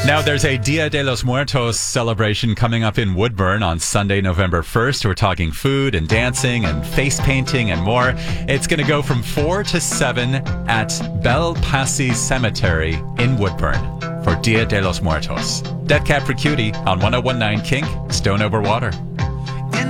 Now, there's a Dia de los Muertos celebration coming up in Woodburn on Sunday, November 1st. We're talking food and dancing and face painting and more. It's going to go from 4 to 7 at Bel Passi Cemetery in Woodburn for Dia de los Muertos. Dead Cat for Cutie on 1019 Kink, Stone Over Water.